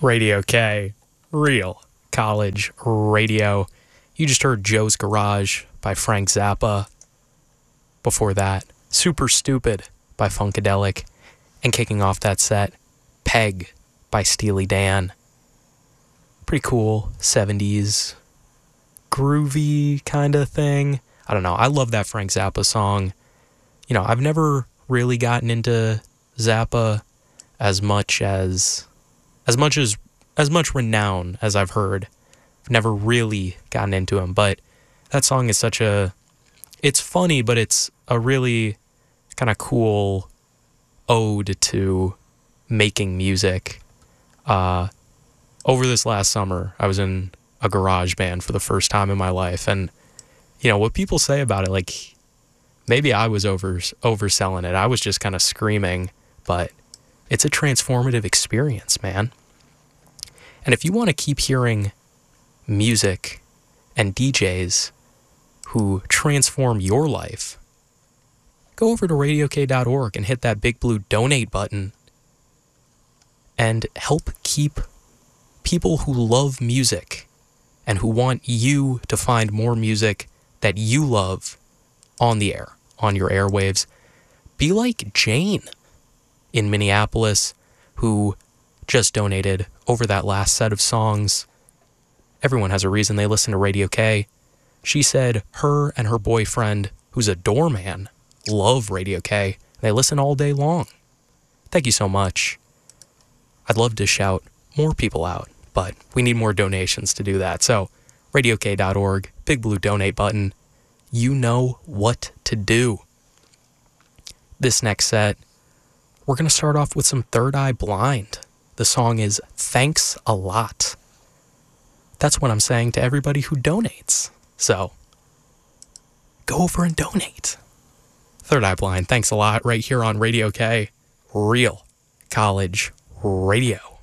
Radio K, real college radio. You just heard Joe's Garage by Frank Zappa. Before that, Super Stupid by Funkadelic. And kicking off that set, Peg by Steely Dan. Pretty cool 70s groovy kind of thing. I don't know. I love that Frank Zappa song. You know, I've never really gotten into Zappa as much renown as I've heard. I've never really gotten into him, but that song is it's funny, but it's a really kind of cool ode to making music. Over this last summer, I was in a garage band for the first time in my life, and you know what people say about it, like maybe I was overselling it. I was just kind of screaming, but it's a transformative experience, man. And if you want to keep hearing music and DJs who transform your life, go over to radiok.org and hit that big blue donate button and help keep people who love music and who want you to find more music that you love on the air, on your airwaves. Be like Jane in Minneapolis, who just donated over that last set of songs. Everyone has a reason they listen to Radio K. She said her and her boyfriend, who's a doorman, love Radio K. They listen all day long. Thank you so much. I'd love to shout more people out, but we need more donations to do that. So, radiok.org, big blue donate button. You know what to do. This next set, we're going to start off with some Third Eye Blind. The song is Thanks a Lot. That's what I'm saying to everybody who donates. So, go over and donate. Third Eye Blind, thanks a lot, right here on Radio K, real college radio.